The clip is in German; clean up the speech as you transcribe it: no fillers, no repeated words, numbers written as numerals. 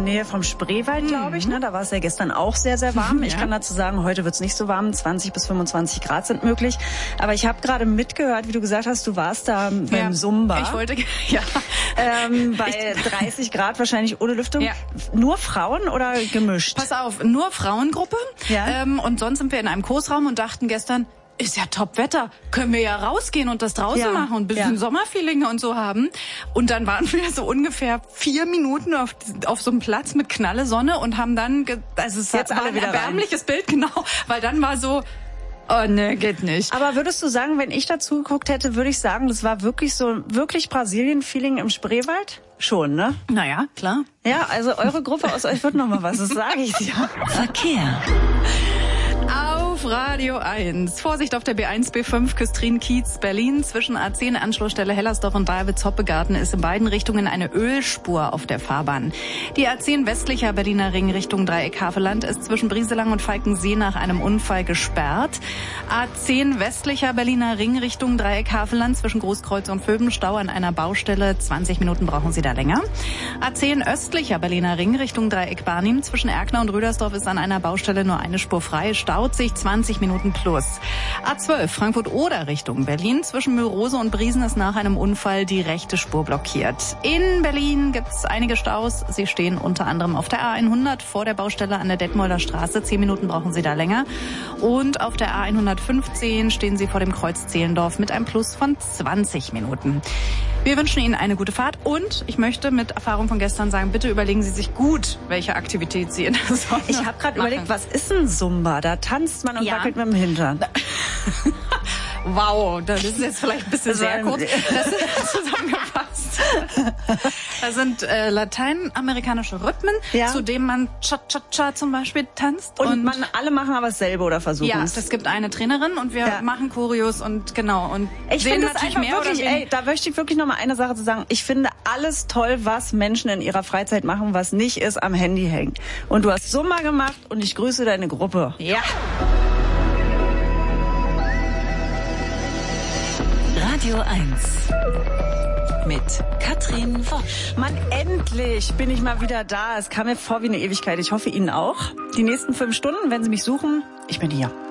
Nähe vom Spreewald, glaube ich. Ne? Da war es ja gestern auch sehr, sehr warm. Ich kann dazu sagen, heute wird es nicht so warm. 20 bis 25 Grad sind möglich. Aber ich habe gerade mitgehört, wie du gesagt hast, du warst da beim Zumba. Ich wollte, bei 30 Grad wahrscheinlich ohne Lüftung. Ja. Nur Frauen oder gemischt? Pass auf, nur Frauengruppe. Ja. Und sonst sind wir in einem Kursraum und dachten gestern, ist ja Top-Wetter, können wir ja rausgehen und das draußen machen und ein bisschen Sommerfeeling und so haben. Und dann waren wir so ungefähr 4 Minuten auf so einem Platz mit knalle Sonne und haben dann, es war ein erbärmliches Bild, genau, weil dann war so, oh ne, geht nicht. Aber würdest du sagen, wenn ich dazu geguckt hätte, würde ich sagen, das war wirklich Brasilien-Feeling im Spreewald? Schon, ne? Naja, klar. Ja, also eure Gruppe aus euch wird noch mal was, das sage ich dir. Verkehr. Auf Radio 1. Vorsicht auf der B1, B5, Küstrin-Kiez, Berlin. Zwischen A10, Anschlussstelle Hellersdorf und Davids-Hoppegarten ist in beiden Richtungen eine Ölspur auf der Fahrbahn. Die A10 westlicher Berliner Ring Richtung Dreieck Havelland ist zwischen Brieselang und Falkensee nach einem Unfall gesperrt. A10 westlicher Berliner Ring Richtung Dreieck Havelland zwischen Großkreuz und Vöbenstau an einer Baustelle. 20 Minuten brauchen Sie da länger. A10 östlicher Berliner Ring Richtung Dreieck Barnim zwischen Erkner und Rüdersdorf ist an einer Baustelle nur eine Spur frei. Staut sich 20 Minuten plus. A12 Frankfurt-Oder Richtung Berlin. Zwischen Mühlrose und Briesen ist nach einem Unfall die rechte Spur blockiert. In Berlin gibt es einige Staus. Sie stehen unter anderem auf der A100 vor der Baustelle an der Detmolder Straße. 10 Minuten brauchen Sie da länger. Und auf der A115 stehen Sie vor dem Kreuz Zehlendorf mit einem Plus von 20 Minuten. Wir wünschen Ihnen eine gute Fahrt und ich möchte mit Erfahrung von gestern sagen, bitte überlegen Sie sich gut, welche Aktivität Sie in der Sonne Ich habe gerade überlegt, was ist ein Zumba? Da tanzt man und wackelt mit dem Hintern. Wow, das ist jetzt vielleicht ein bisschen sehr kurz. Das ist zusammengefasst. Da sind lateinamerikanische Rhythmen, zu denen man Cha-Cha-Cha zum Beispiel tanzt. Und alle machen aber dasselbe oder versuchen es. Ja, es gibt eine Trainerin und wir machen Choreos und genau. Und ich finde das einfach wirklich, da möchte ich wirklich noch mal eine Sache zu sagen. Ich finde alles toll, was Menschen in ihrer Freizeit machen, was nicht ist am Handy hängen. Und du hast Zumba gemacht und ich grüße deine Gruppe. Ja. Radio 1 mit Katrin Wosch. Mann, endlich bin ich mal wieder da. Es kam mir vor wie eine Ewigkeit. Ich hoffe Ihnen auch. Die nächsten 5 Stunden, wenn Sie mich suchen, ich bin hier.